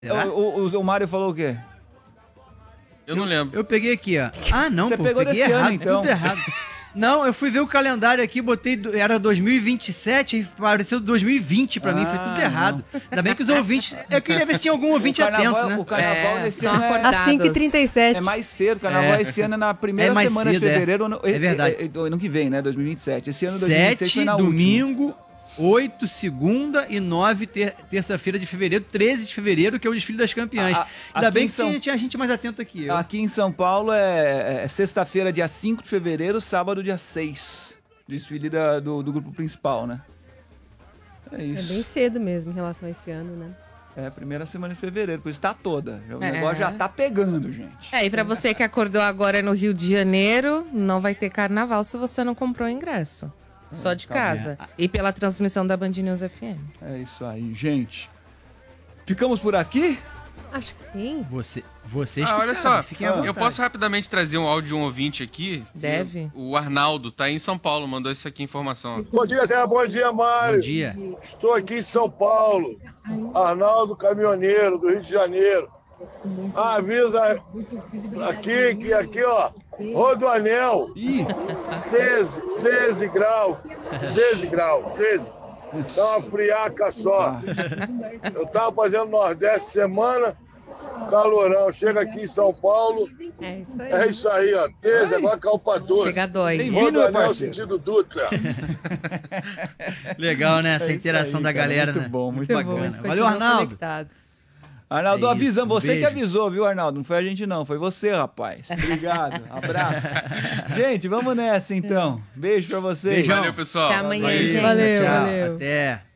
Será? O Mário falou o quê? Eu não lembro. Eu peguei aqui, ó. Ah, não, Você pô, pegou peguei desse errado, ano, então. tudo errado. Não, eu fui ver o calendário aqui, botei, era 2027, e apareceu 2020 pra mim, foi tudo errado. Ainda bem que os ouvintes, eu queria ver se tinha algum ouvinte atento, né? O carnaval nesse estão ano acordados. Às 5h37. é mais cedo. O carnaval esse ano é na primeira mais semana cedo, de fevereiro. é verdade. Ano que vem, né? 2027. Esse ano 2026 foi 7, na última. domingo, 8, segunda e 9, terça-feira de fevereiro, 13 de fevereiro, que é o desfile das campeãs. Ainda aqui bem em que São- tinha gente mais atenta aqui. Aqui em São Paulo é sexta-feira, dia 5 de fevereiro, sábado, dia 6. Desfile do grupo principal, né? É É isso. bem cedo mesmo em relação a esse ano, né? É a primeira semana de fevereiro, por isso tá toda. O É. negócio já tá pegando, gente. E pra você que acordou agora no Rio de Janeiro, não vai ter carnaval se você não comprou o ingresso. Só de casa. E pela transmissão da Band News FM. É isso aí, gente. Ficamos por aqui? Acho que sim. Vocês que Olha sabem, só, fiquem à eu vontade. posso rapidamente trazer um áudio de um ouvinte aqui? Deve. O Arnaldo tá aí em São Paulo, mandou isso aqui informação. Bom dia, Zé. Bom dia, Mário. Bom dia. Estou aqui em São Paulo. Arnaldo Caminhoneiro, do Rio de Janeiro. Avisa aqui que aqui, ó, Rodoanel, 13 graus. 13 graus. Dá uma friaca só. Eu tava fazendo Nordeste semana, calorão. Chega aqui em São Paulo, É isso aí. é isso aí, ó. 13, agora caiu pra 12. Chega dói. Bem-vindo, meu Rodoanel parceiro. sentido Dutra. Legal, né? Essa É isso interação aí, da cara, galera, muito né? bom, muito Muito bom, bacana. eles Valeu, continuam Arnaldo. conectados. Arnaldo, É avisamos. isso, Você que beijo. avisou, viu, Arnaldo? Não foi a gente, não. Foi você, rapaz. Obrigado. Abraço. Gente, vamos nessa, então. Beijo pra vocês. Beijão. Valeu, pessoal. Até amanhã, Valeu. gente. Valeu, Tchau, valeu. Até.